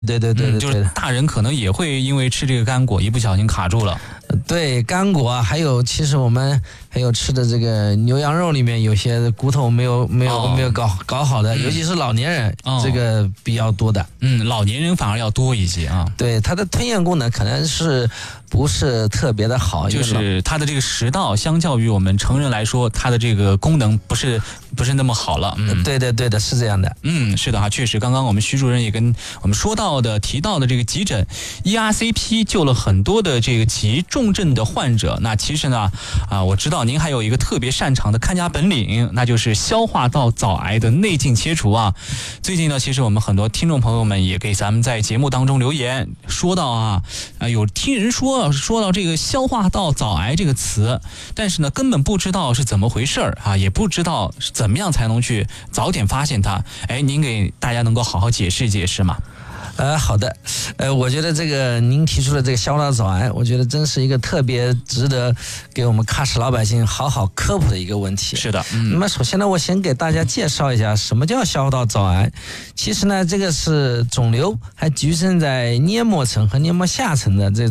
对对对对， 就是大人可能也会因为吃这个干果一不小心卡住了。 对，干果啊，还有其实我们还有吃的这个牛羊肉里面有些骨头没有搞好的，尤其是老年人，这个比较多的。 老年人反而要多一些啊。 对，它的吞咽功能可能是不是特别的好， 就是它的这个食道相较于我们成人来说，它的这个功能不是那么好了。 对的对的，是这样的。 是的哈，确实，刚刚我们徐主任也跟我们提到的这个急诊 ERCP 救了很多的这个急重症的患者。那其实呢，我知道您还有一个特别擅长的看家本领，那就是消化道早癌的内镜切除啊。最近呢，其实我们很多听众朋友们也给咱们在节目当中留言，说到有听人说到这个消化道早癌这个词，但是呢，根本不知道是怎么回事也不知道怎么样才能去早点发现它。您给大家能够好好解释解释吗？ 好的，我觉得这个您提出的这个消化道早癌，我觉得真是一个特别值得给我们喀什老百姓好好科普的一个问题。 是的， 那么首先呢，我先给大家介绍一下什么叫消化道早癌。其实呢，这个是肿瘤还局限在黏膜层和黏膜下层的这种